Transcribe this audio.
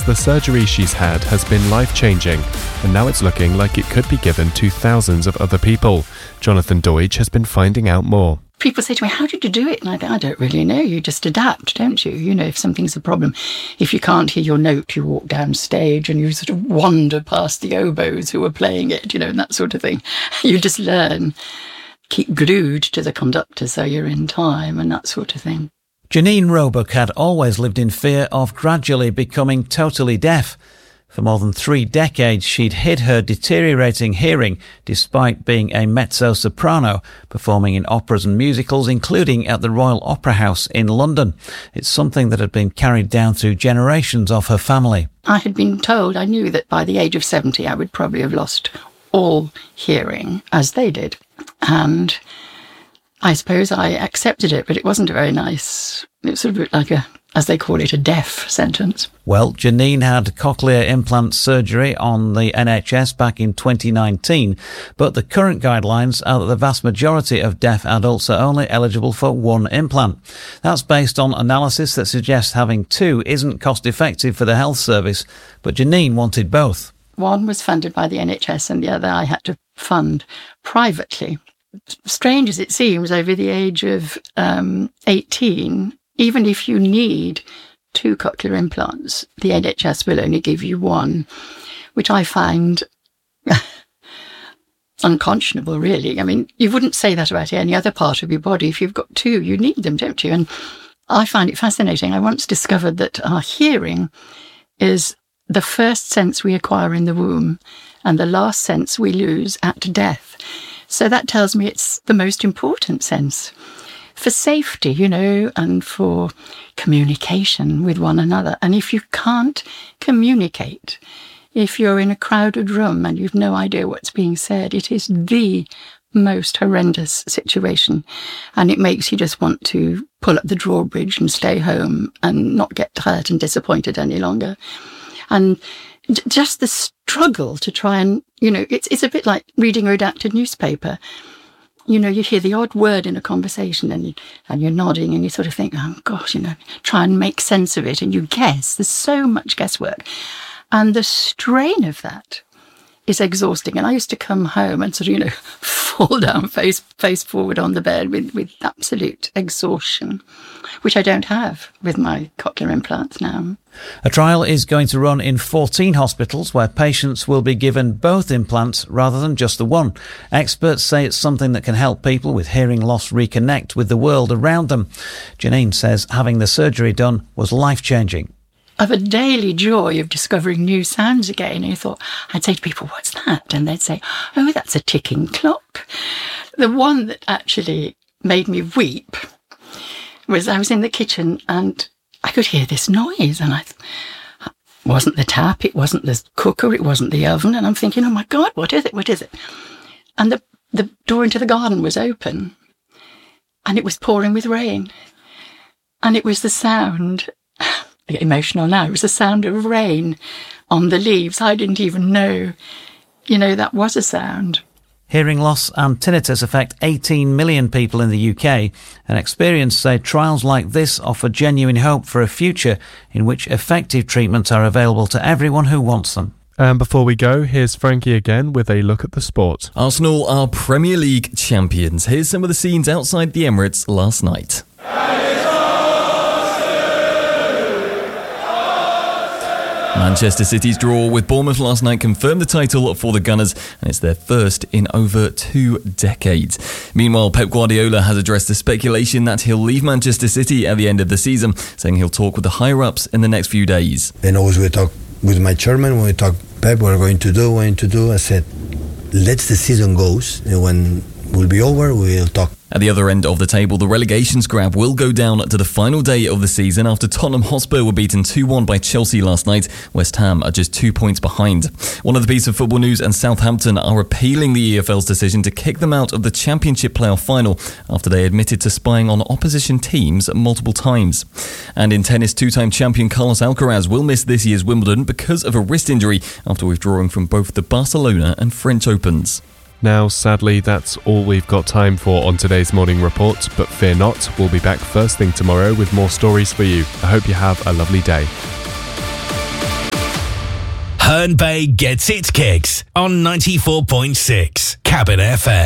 says the surgery she's had has been life-changing, and now it's looking like it could be given to thousands of other people. Jonathan Deutsch has been finding out more. People say to me, how did you do it? And I think, I don't really know. You just adapt, don't you? You know, if something's a problem, if you can't hear your note, you walk down stage and you sort of wander past the oboes who are playing it, you know, and that sort of thing. You just learn. Keep glued to the conductor so you're in time and that sort of thing. Janine Roebuck had always lived in fear of gradually becoming totally deaf. For more than 3 decades, she'd hid her deteriorating hearing despite being a mezzo-soprano, performing in operas and musicals, including at the Royal Opera House in London. It's something that had been carried down through generations of her family. I had been told, I knew that by the age of 70 I would probably have lost all hearing, as they did. And I suppose I accepted it, but it wasn't very nice. It was sort of like as they call it, a deaf sentence. Well, Janine had cochlear implant surgery on the NHS back in 2019, but the current guidelines are that the vast majority of deaf adults are only eligible for 1 implant. That's based on analysis that suggests having 2 isn't cost effective for the health service, but Janine wanted both. One was funded by the NHS and the other I had to fund privately. Strange as it seems, over the age of 18, even if you need 2 cochlear implants, the NHS will only give you 1, which I find unconscionable, really. I mean, you wouldn't say that about any other part of your body. If you've got 2, you need them, don't you? And I find it fascinating. I once discovered that our hearing is the first sense we acquire in the womb and the last sense we lose at death. So that tells me it's the most important sense for safety, you know, and for communication with one another. And if you can't communicate, if you're in a crowded room and you've no idea what's being said, it is the most horrendous situation. And it makes you just want to pull up the drawbridge and stay home and not get hurt and disappointed any longer. And just the struggle to try and, you know, it's a bit like reading a redacted newspaper. You know, you hear the odd word in a conversation and you're nodding and you sort of think, oh gosh, you know, try and make sense of it. And you guess. There's so much guesswork. And the strain of that is exhausting. And I used to come home and sort of, you know, fall down face forward on the bed with absolute exhaustion, which I don't have with my cochlear implants now. A trial is going to run in 14 hospitals where patients will be given both implants rather than just the one. Experts say it's something that can help people with hearing loss reconnect with the world around them. Janine says having the surgery done was life-changing. Of a daily joy of discovering new sounds again. And I'd say to people, what's that? And they'd say, oh, that's a ticking clock. The one that actually made me weep was I was in the kitchen and I could hear this noise, and it wasn't the tap, it wasn't the cooker, it wasn't the oven, and I'm thinking, oh my God, what is it? What is it? And the door into the garden was open, and it was pouring with rain, and it was the sound, I get emotional now, it was the sound of rain on the leaves. I didn't even know, you know, that was a sound. Hearing loss and tinnitus affect 18 million people in the UK, and experts say trials like this offer genuine hope for a future in which effective treatments are available to everyone who wants them. And before we go, here's Frankie again with a look at the sport. Arsenal are Premier League champions. Here's some of the scenes outside the Emirates last night. Manchester City's draw with Bournemouth last night confirmed the title for the Gunners, and it's their first in over 2 decades. Meanwhile, Pep Guardiola has addressed the speculation that he'll leave Manchester City at the end of the season, saying he'll talk with the higher-ups in the next few days. And always we talk with my chairman, when we talk, Pep, what we're going to do. I said, let the season goes, and when we'll be over, we'll talk. At the other end of the table, the relegation scrap will go down to the final day of the season after Tottenham Hotspur were beaten 2-1 by Chelsea last night. West Ham are just 2 points behind. One other piece of football news, and Southampton are appealing the EFL's decision to kick them out of the Championship playoff final after they admitted to spying on opposition teams multiple times. And in tennis, 2-time champion Carlos Alcaraz will miss this year's Wimbledon because of a wrist injury after withdrawing from both the Barcelona and French Opens. Now, sadly, that's all we've got time for on today's morning report, but fear not, we'll be back first thing tomorrow with more stories for you. I hope you have a lovely day. Herne Bay gets its kicks on 94.6 Cabin FM.